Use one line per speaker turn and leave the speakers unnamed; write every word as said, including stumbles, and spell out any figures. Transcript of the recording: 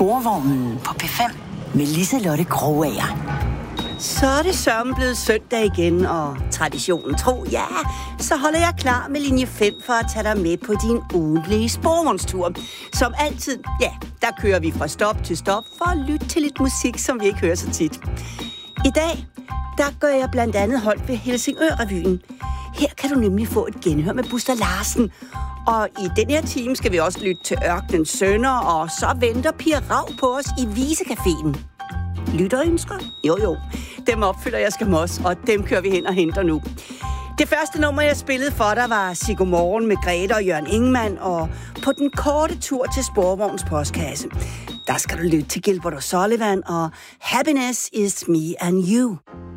Sporvognen på P fem med Liselotte Krogager.
Så er det sørme blevet søndag igen, og traditionen tro, ja, så holder jeg klar med linje fem for at tage dig med på din ugentlige sporvognstur. Som altid, ja, der kører vi fra stop til stop for at lytte til lidt musik, som vi ikke hører så tit. I dag, der gør jeg blandt andet holdt ved Helsingør-revyen. Her kan du nemlig få et genhør med Buster Larsen. Og i den her time skal vi også lytte til Ørkenens Sønner, og så venter Pia Rav på os i Visecaféen. Lytterønsker? Jo jo, dem opfylder jeg skam også, og dem kører vi hen og henter nu. Det første nummer, jeg spillede for dig, var Sig Godmorgen med Grete og Jørgen Ingemann, og på den korte tur til Sporvognens postkasse, der skal du lytte til Gilbert O'Sullivan og Happiness is me and you.